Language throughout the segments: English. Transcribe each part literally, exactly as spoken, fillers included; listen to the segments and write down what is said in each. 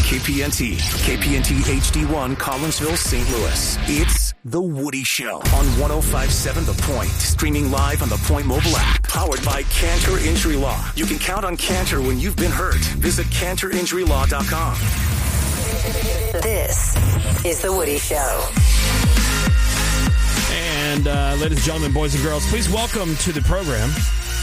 K P N T, K P N T H D one, Collinsville, Saint Louis. It's The Woody Show on one oh five point seven The Point. Streaming live on the Point mobile app. Powered by Cantor Injury Law. You can count on Cantor when you've been hurt. Visit cantor injury law dot com. This is The Woody Show. And uh, ladies and gentlemen, boys and girls, please welcome to the program.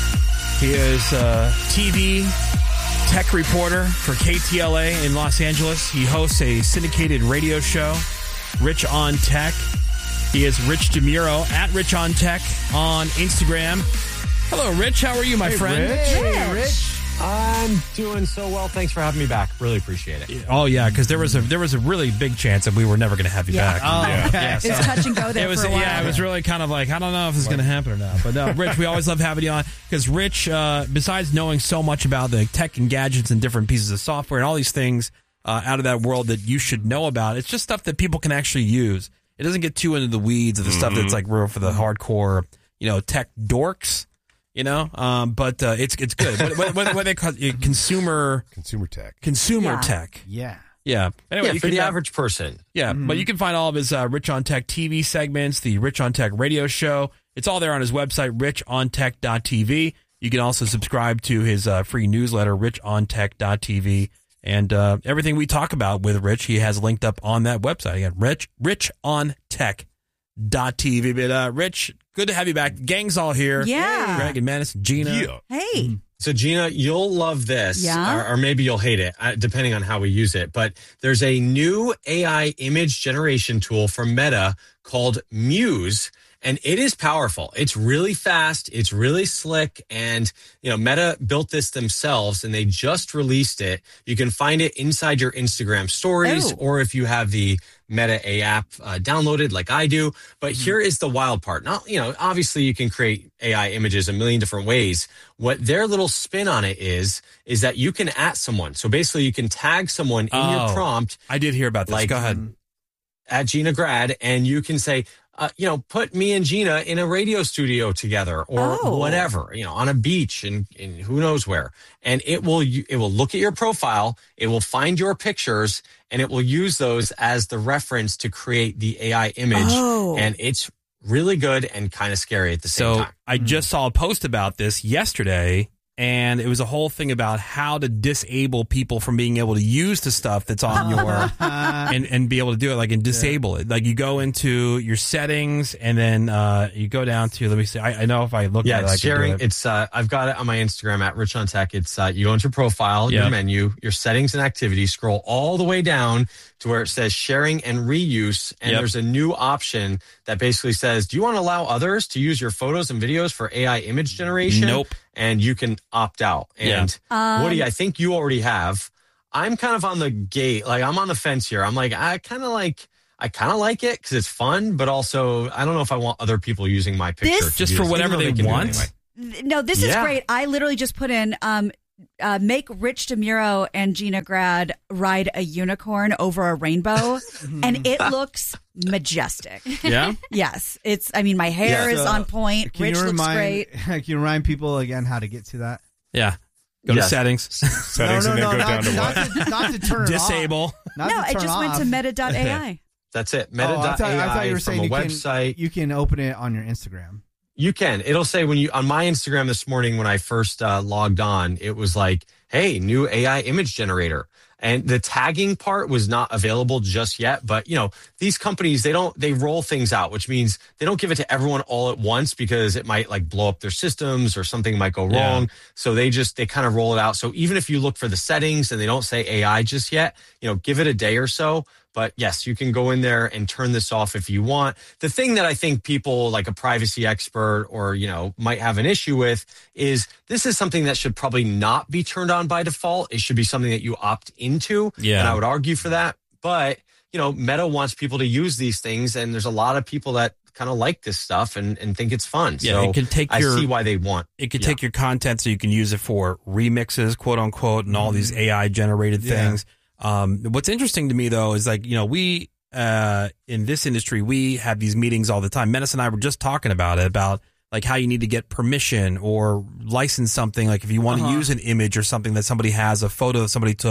He is a T V tech reporter for K T L A in Los Angeles. He hosts a syndicated radio show, Rich on Tech. He is Rich DeMuro at Rich on Tech on Instagram. Hello, Rich. How are you, my hey, friend? Rich. Hey, Rich. I'm doing so well. Thanks for having me back. Really appreciate it. Oh yeah, because there was a there was a really big chance that we were never going to have you yeah. back. Oh, yeah. okay. Yeah, so it's touch and go there it was, for a while. Yeah, it was really kind of like, I don't know if this is going to happen or not. But no, Rich, we always love having you on because Rich, uh, besides knowing so much about the tech and gadgets and different pieces of software and all these things uh, out of that world that you should know about, it's just stuff that people can actually use. It doesn't get too into the weeds of the mm-hmm. stuff that's like real for the hardcore, you know, tech dorks. You know, um, but uh, it's it's good. What, what, what, what they call it? Consumer consumer tech. Consumer yeah. tech. Yeah. Yeah. Anyway, yeah, you for can, the uh, average person. Yeah, mm-hmm. but you can find all of his uh, Rich on Tech T V segments, the Rich on Tech radio show. It's all there on his website, rich on tech dot t v. You can also subscribe to his uh, free newsletter, rich on tech dot t v. And uh, everything we talk about with Rich, he has linked up on that website. Again, rich, rich on tech dot t v. But uh, Rich, good to have you back. Gang's all here. Yeah. Greg and Madison, Gina. Yeah. Hey. So, Gina, you'll love this, yeah. or, or maybe you'll hate it, uh, depending on how we use it. But there's a new A I image generation tool from Meta called Muse, and it is powerful. It's really fast. It's really slick. And, you know, Meta built this themselves, and they just released it. You can find it inside your Instagram stories, oh. or if you have the Meta A app uh, downloaded like I do. But here is the wild part. Not, you know, obviously you can create A I images a million different ways. What their little spin on it is, is that you can at someone. So basically you can tag someone in oh, your prompt. I did hear about this. Like, Go ahead. At Gina Grad, and you can say, uh, you know, put me and Gina in a radio studio together or oh. whatever, you know, on a beach and, and who knows where. And it will, it will look at your profile. It will find your pictures and it will use those as the reference to create the A I image. Oh. And it's really good and kind of scary at the same so time. I just saw a post about this yesterday, and it was a whole thing about how to disable people from being able to use the stuff that's on your and, and be able to do it, like, and disable yeah. it. Like, you go into your settings and then uh, you go down to, let me see, I, I know if I look yeah, at it, I it's can sharing. do it. It's uh, I've got it on my Instagram at Rich on Tech. It's uh, you go into your profile, yep. your menu, your settings and activities, scroll all the way down to where it says sharing and reuse. And yep. there's a new option that basically says, do you want to allow others to use your photos and videos for A I image generation? Nope. And you can opt out. And yeah. Woody, um, I think you already have. I'm kind of on the gate. Like, I'm on the fence here. I'm like, I kind of like, I kind of like it because it's fun, but also I don't know if I want other people using my picture. This, just for whatever they, they want. Anyway. No, this yeah. is great. I literally just put in, um, uh, make Rich DeMuro and Gina Grad ride a unicorn over a rainbow, and it looks majestic. Yeah? Yes. It's, I mean, my hair yeah, is so on point. Can Rich you looks remind, great. Can you remind people again how to get to that? Yeah. Go yes. to settings. Settings no, no, and then no, go not, down to not what? To, not to turn it Disable. off. Not No, to I turn just went off. to meta dot A I. That's it. Oh, I, thought, I thought you Meta.ai were saying from a you can, website. you can open it on your Instagram. You can. It'll say when you, on my Instagram this morning when I first uh, logged on, it was like, hey, new A I image generator. And the tagging part was not available just yet. But, you know, these companies, they don't, they roll things out, which means they don't give it to everyone all at once because it might like blow up their systems or something might go wrong. Yeah. So they just, they kind of roll it out. So even if you look for the settings and they don't say A I just yet, you know, give it a day or so. But yes, you can go in there and turn this off if you want. The thing that I think people like a privacy expert or, you know, might have an issue with is this is something that should probably not be turned on by default. It should be something that you opt into. Yeah. And I would argue for that. But, you know, Meta wants people to use these things. And there's a lot of people that kind of like this stuff and, and think it's fun. Yeah, so it can take I your, see why they want. It could yeah. take your content so you can use it for remixes, quote unquote, and all these A I generated Yeah. things. Um, what's interesting to me though is like, you know, we, uh, in this industry, we have these meetings all the time. Menace and I were just talking about it, about like how you need to get permission or license something. Like if you want to Uh-huh. use an image or something that somebody has, a photo that somebody took,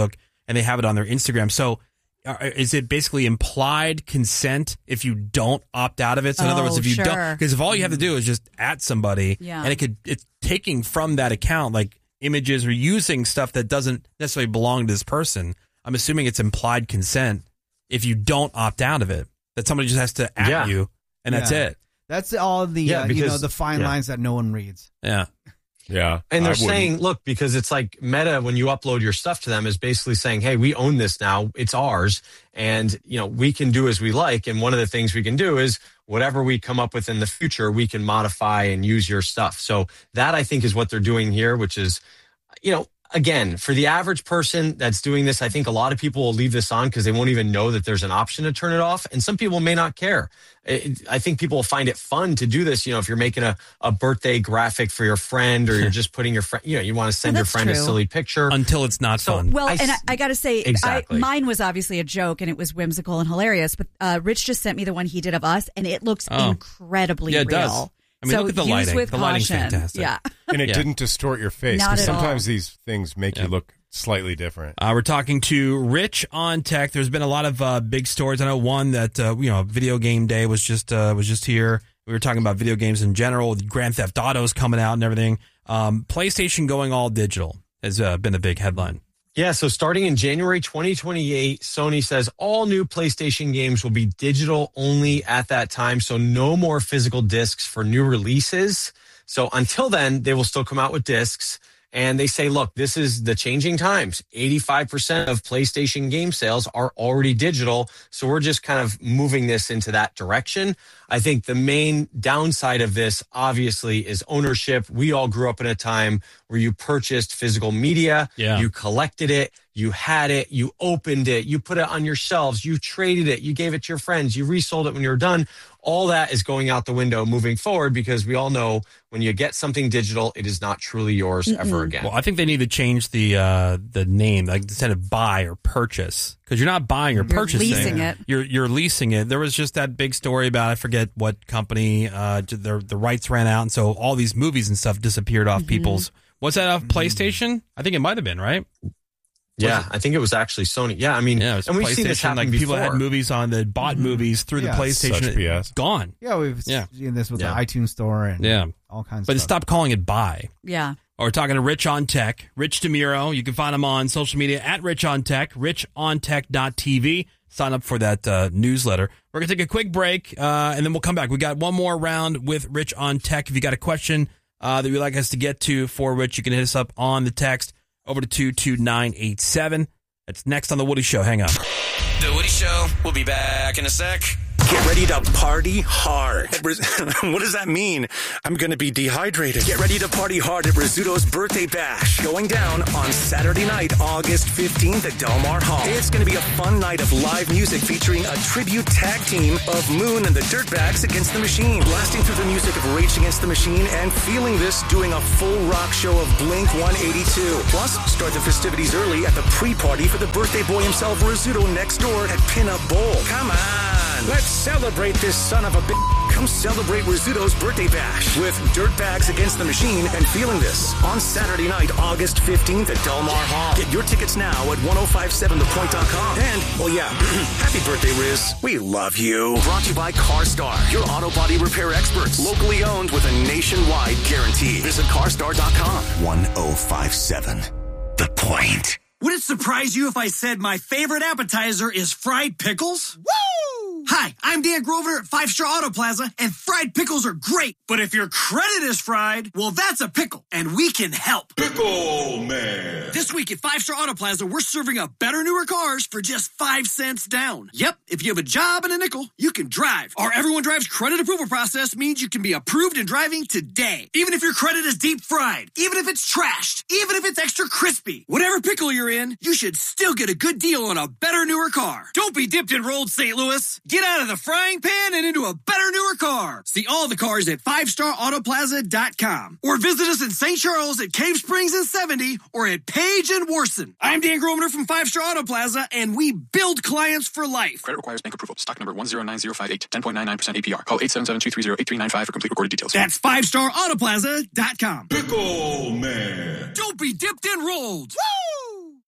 and they have it on their Instagram. So uh, is it basically implied consent if you don't opt out of it? So in Oh, other words, if you sure. don't, because if all you have to do is just at somebody, Yeah. and it could, it's taking from that account like images or using stuff that doesn't necessarily belong to this person. I'm assuming it's implied consent if you don't opt out of it, that somebody just has to at Yeah. you, and that's Yeah. it. That's all the Yeah, uh, you know because- the fine yeah. lines that no one reads. Yeah. Yeah. And I they're wouldn't. saying, look, because it's like Meta, when you upload your stuff to them, is basically saying, hey, we own this now. It's ours. And, you know, we can do as we like. And one of the things we can do is whatever we come up with in the future, we can modify and use your stuff. So that, I think, is what they're doing here, which is, you know, again, for the average person that's doing this, I think a lot of people will leave this on because they won't even know that there's an option to turn it off. And some people may not care. It, I think people will find it fun to do this. You know, if you're making a, a birthday graphic for your friend, or you're just putting your friend, you know, you want to send Well, your that's friend a true. silly picture. Until it's not So- fun. Well, I and I, s- I got to say, Exactly. I, mine was obviously a joke and it was whimsical and hilarious. But uh, Rich just sent me the one he did of us, and it looks Oh. incredibly Yeah, it real. does. I mean, so look at the use lighting. with The lighting's caution. fantastic. Yeah. And it Yeah. didn't distort your face. Not 'Cause at sometimes all. these things make Yeah. you look slightly different. Uh, we're talking to Rich on Tech. There's been a lot of uh, big stories. I know one that uh, you know, Video Game Day was just uh, was just here. We were talking about video games in general. Grand Theft Auto's coming out and everything. Um, PlayStation going all digital has uh, been a big headline. Yeah, so starting in January twenty twenty-eight, Sony says all new PlayStation games will be digital only at that time. So no more physical discs for new releases. So until then, they will still come out with discs. And they say, look, this is the changing times. eighty-five percent of PlayStation game sales are already digital. So we're just kind of moving this into that direction. I think the main downside of this, obviously, is ownership. We all grew up in a time where you purchased physical media. Yeah. You collected it. You had it. You opened it. You put it on your shelves. You traded it. You gave it to your friends. You resold it when you were done. All that is going out the window moving forward, because we all know when you get something digital, it is not truly yours Mm-mm. ever again. Well, I think they need to change the uh, the name, like instead of buy or purchase, because you're not buying or You're purchasing. leasing it. You're you're leasing it. There was just that big story about, I forget what company, uh, the the rights ran out, and so all these movies and stuff disappeared off Mhm. people's. Was that off PlayStation? I think it might have been, right? Yeah, I think it was actually Sony. Yeah, I mean, Yeah, it was and we've seen this PlayStation. happen Like before. people had movies on that bought movies through Yeah. the PlayStation. Such B S. Gone. Yeah, we've Yeah. seen this with Yeah. the iTunes store and Yeah. all kinds But of stuff. stop calling it buy. Yeah. Or we're talking to Rich on Tech, Rich DeMuro. You can find him on social media at Rich on Tech, rich on tech dot t v. Sign up for that uh, newsletter. We're going to take a quick break, uh, and then we'll come back. We got one more round with Rich on Tech. If you got a question uh, that you'd like us to get to for Rich, you can hit us up on the text over to two two nine eight seven. That's next on The Woody Show. Hang on. The Woody Show. We'll be back in a sec. Get ready to party hard. At Ris- what does that mean? I'm going to be dehydrated. Get ready to party hard at Rizzuto's Birthday Bash, going down on Saturday night, August fifteenth at Del Mar Hall. It's going to be a fun night of live music featuring a tribute tag team of Moon and the Dirtbags Against the Machine, blasting through the music of Rage Against the Machine and Feeling This, doing a full rock show of Blink one eighty-two. Plus, start the festivities early at the pre-party for the birthday boy himself, Rizzuto, next door at Pinup Bowl. Come on, let's celebrate this son of a bitch. Come celebrate Rizzuto's Birthday Bash with Dirtbags Against the Machine and Feeling This on Saturday night, August fifteenth at Del Mar Hall. Get your tickets now at ten fifty-seven the point dot com. And, oh yeah, happy birthday, Riz. We love you. Brought to you by CarStar, your auto body repair experts. Locally owned with a nationwide guarantee. Visit car star dot com. ten fifty-seven The Point. Would it surprise you if I said my favorite appetizer is fried pickles? Woo! Hi, I'm Dan Grover at Five Star Auto Plaza, and fried pickles are great. But if your credit is fried, well, that's a pickle, and we can help. Pickle Man. This week at Five Star Auto Plaza, we're serving up better, newer cars for just five cents down. Yep, if you have a job and a nickel, you can drive. Our Everyone Drives credit approval process means you can be approved and driving today. Even if your credit is deep fried, even if it's trashed, even if it's extra crispy, whatever pickle you're in, you should still get a good deal on a better, newer car. Don't be dipped and rolled, Saint Louis. Get out of the frying pan and into a better, newer car. See all the cars at five star auto plaza dot com or visit us in Saint Charles at Cave Springs and seventy or at Page and Worson. I'm Dan Gromner from Five Star Auto Plaza, and we build clients for life. Credit requires bank approval. Stock number one zero nine zero five eight, ten point nine nine percent A P R. Call eight seven seven, two three zero, eight three nine five for complete recorded details. That's five star auto plaza dot com. Pickle Man. Don't be dipped and rolled. Woo!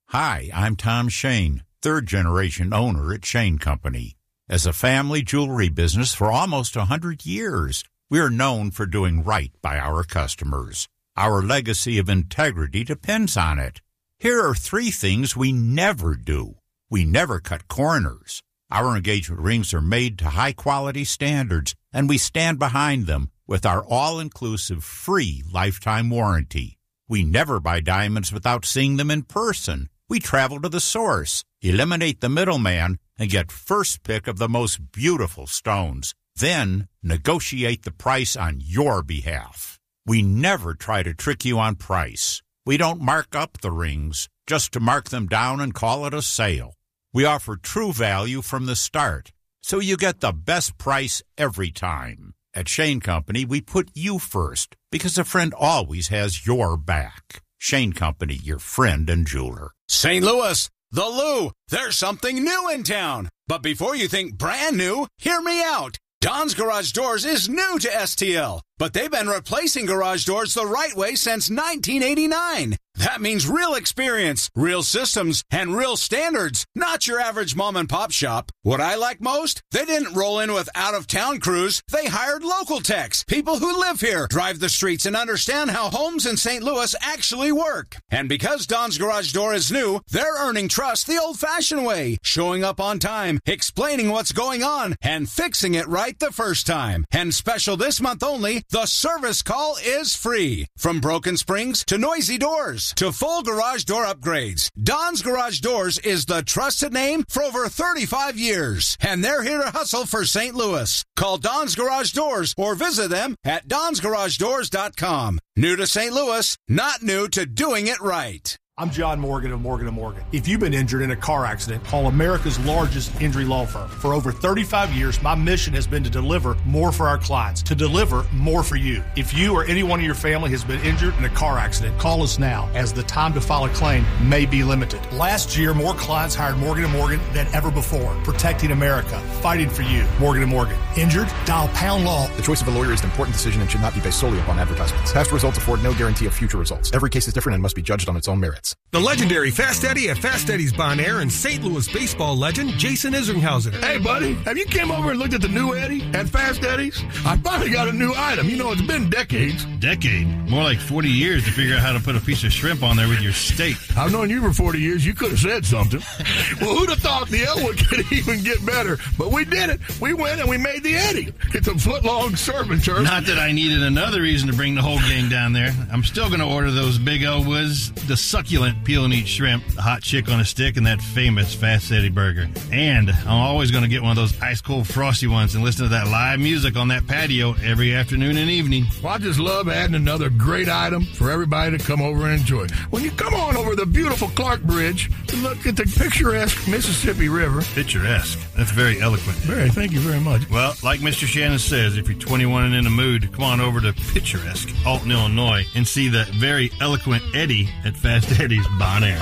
Hi, I'm Tom Shane, third-generation owner at Shane Company. As a family jewelry business for almost one hundred years, we are known for doing right by our customers. Our legacy of integrity depends on it. Here are three things we never do. We never cut corners. Our engagement rings are made to high-quality standards, and we stand behind them with our all-inclusive free lifetime warranty. We never buy diamonds without seeing them in person. We travel to the source, eliminate the middleman, and get first pick of the most beautiful stones. Then negotiate the price on your behalf. We never try to trick you on price. We don't mark up the rings just to mark them down and call it a sale. We offer true value from the start, so you get the best price every time. At Shane Company, we put you first because a friend always has your back. Shane Company, your friend and jeweler. Saint Louis, the Lou, there's something new in town. But before you think brand new, hear me out. Don's Garage Doors is new to S T L, but they've been replacing garage doors the right way since nineteen eighty-nine. That means real experience, real systems, and real standards, not your average mom and pop shop. What I like most? They didn't roll in with out-of-town crews. They hired local techs, people who live here, drive the streets, and understand how homes in Saint Louis actually work. And because Don's Garage Door is new, they're earning trust the old-fashioned way, showing up on time, explaining what's going on, and fixing it right the first time. And special this month only, the service call is free. From broken springs to noisy doors to full garage door upgrades, Don's Garage Doors is the trusted name for over thirty-five years, and they're here to hustle for Saint Louis. Call Don's Garage Doors or visit them at dons garage doors dot com. New to Saint Louis, not new to doing it right. I'm John Morgan of Morgan and Morgan. If you've been injured in a car accident, call America's largest injury law firm. For over thirty-five years, my mission has been to deliver more for our clients, to deliver more for you. If you or anyone in your family has been injured in a car accident, call us now, as the time to file a claim may be limited. Last year, more clients hired Morgan and Morgan than ever before, protecting America, fighting for you. Morgan and Morgan. Injured? Dial pound law. The choice of a lawyer is an important decision and should not be based solely upon advertisements. Past results afford no guarantee of future results. Every case is different and must be judged on its own merits. The legendary Fast Eddie at Fast Eddie's Bon Air and Saint Louis baseball legend Jason Isringhausen. Hey, buddy, have you came over and looked at the new Eddie at Fast Eddie's? I finally got a new item. You know, it's been decades. Decade? More like forty years to figure out how to put a piece of shrimp on there with your steak. I've known you for forty years. You could have said something. Well, who'd have thought the Elwood could even get better? But we did it. We went and we made the Eddie. It's a foot-long serving turn. Not that I needed another reason to bring the whole gang down there. I'm still going to order those big Elwoods, the succulent peel and eat shrimp, the hot chick on a stick, and that famous Fast Eddie burger. And I'm always going to get one of those ice-cold frosty ones and listen to that live music on that patio every afternoon and evening. Well, I just love adding another great item for everybody to come over and enjoy. When you come on over the beautiful Clark Bridge, look at the picturesque Mississippi River. Picturesque. That's very eloquent. Very, thank you very much. Well, like Mister Shannon says, if you're twenty-one and in the mood, come on over to picturesque Alton, Illinois, and see the very eloquent Eddie at Fast Eddie's Bon Air.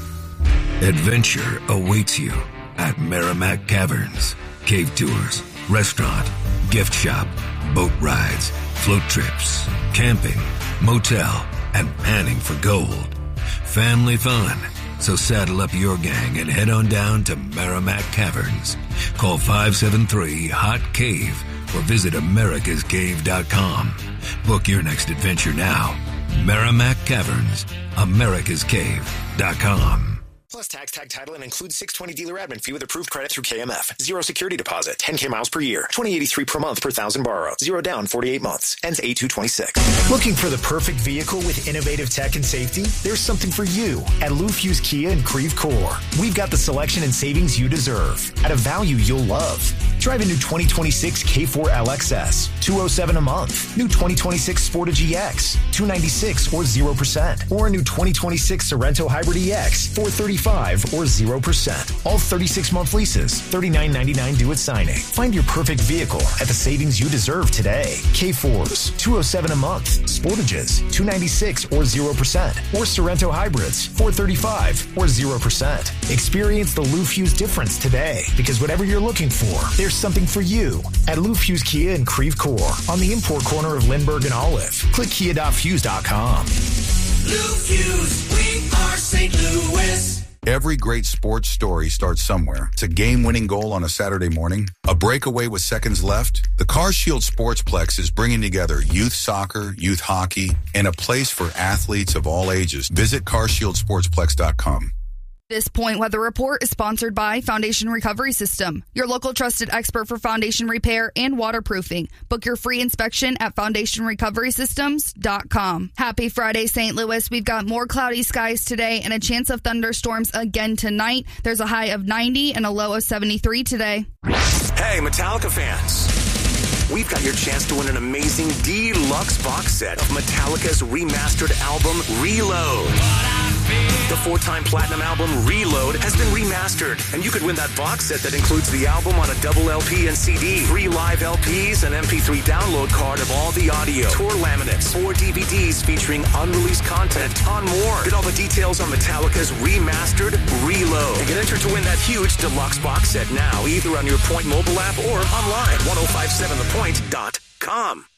Adventure awaits you at Merrimack Caverns. Cave tours, restaurant, gift shop, boat rides, float trips, camping, motel, and panning for gold. Family fun. So saddle up your gang and head on down to Merrimack Caverns. Call five seven three, H O T, CAVE or visit americas cave dot com. Book your next adventure now. Merrimack Caverns, americas cave dot com. Plus tax, tag title, and includes six twenty dealer admin fee with approved credit through K M F. Zero security deposit, ten K miles per year, twenty eighty-three per month per thousand borrow. Zero down, forty-eight months. Ends eight two twenty-six. Looking for the perfect vehicle with innovative tech and safety? There's something for you at Lou Fuse Kia in Creve Coeur. We've got the selection and savings you deserve at a value you'll love. Drive a new twenty twenty-six K four L X S, two oh seven a month. New twenty twenty-six Sportage E X, two ninety-six or zero percent. Or a new twenty twenty-six Sorento Hybrid E X, four thirty-five or zero percent. All thirty-six month leases, thirty-nine ninety-nine due at signing. Find your perfect vehicle at the savings you deserve today. K fours, two oh seven a month. Sportages, two ninety-six or zero percent. Or Sorento Hybrids, four thirty-five or zero percent. Experience the Lou Fuse difference today, because whatever you're looking for, there's something for you at Lou Fuse Kia in Creve Coeur on the import corner of Lindbergh and Olive. Click kia dot fuse dot com. Lou Fuse, we are Saint Louis. Every great sports story starts somewhere. It's a game-winning goal on a Saturday morning, a breakaway with seconds left. The CarShield Sportsplex is bringing together youth soccer, youth hockey, and a place for athletes of all ages. Visit car shield sportsplex dot com. This Point Weather Report is sponsored by Foundation Recovery System, your local trusted expert for foundation repair and waterproofing. Book your free inspection at foundation recovery systems dot com. Happy Friday, Saint Louis. We've got more cloudy skies today and a chance of thunderstorms again tonight. There's a high of ninety and a low of seventy-three today. Hey, Metallica fans. We've got your chance to win an amazing deluxe box set of Metallica's remastered album, Reload. The four-time platinum album, Reload, has been remastered, and you could win that box set that includes the album on a double L P and C D, three live L Ps, an M P three download card of all the audio, tour laminates, four D V Ds featuring unreleased content, a ton more. Get all the details on Metallica's remastered Reload. And get entered to win that huge deluxe box set now, either on your Point mobile app or online at ten fifty-seven the point dot com.